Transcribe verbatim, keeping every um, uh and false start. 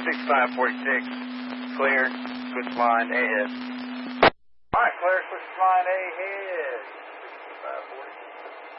sixty-five forty-six, clear, switch line ahead. All right, clear, switch line ahead, sixty-five forty.